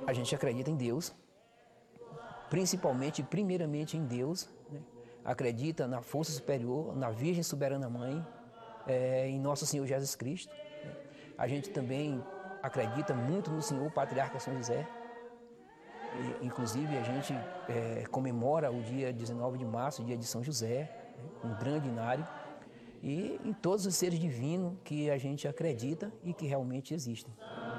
A gente acredita em Deus, primeiramente em Deus, né? Acredita na força superior, na Virgem Soberana Mãe, em Nosso Senhor Jesus Cristo. A gente também acredita muito no Senhor Patriarca São José. Inclusive a gente comemora o dia 19 de março, o dia de São José, né? Um grande inário. E em todos os seres divinos que a gente acredita e que realmente existem.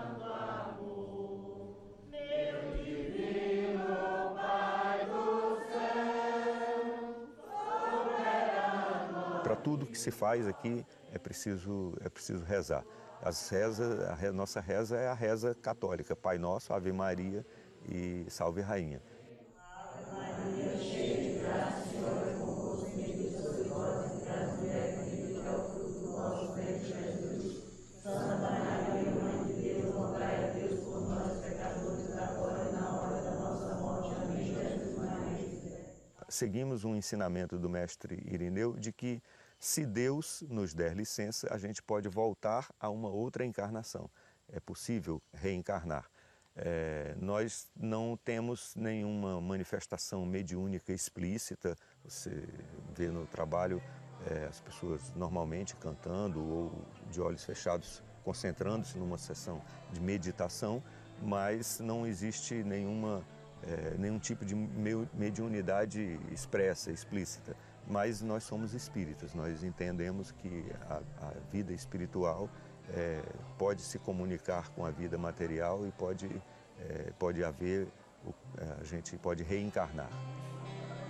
Para tudo que se faz aqui é preciso rezar. A nossa reza é a reza católica, Pai Nosso, Ave Maria e Salve Rainha. Seguimos um ensinamento do mestre Irineu de que, se Deus nos der licença, a gente pode voltar a uma outra encarnação. É possível reencarnar. Nós não temos nenhuma manifestação mediúnica explícita. Você vê no trabalho as pessoas normalmente cantando ou de olhos fechados, concentrando-se numa sessão de meditação, mas não existe nenhum tipo de mediunidade expressa, explícita. Mas nós somos espíritas, nós entendemos que a vida espiritual pode se comunicar com a vida material e a gente pode reencarnar.